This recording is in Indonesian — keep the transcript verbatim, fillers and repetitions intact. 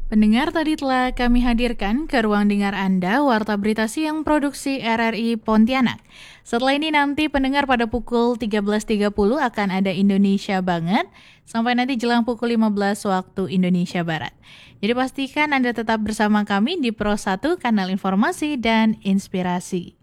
Pendengar, tadi telah kami hadirkan ke ruang dengar Anda Warta Berita Siang Produksi R R I Pontianak. Setelah ini nanti pendengar pada pukul tiga belas tiga puluh akan ada Indonesia Banget, sampai nanti jelang pukul lima belas waktu Indonesia Barat. Jadi pastikan Anda tetap bersama kami di Pro satu Kanal Informasi dan Inspirasi.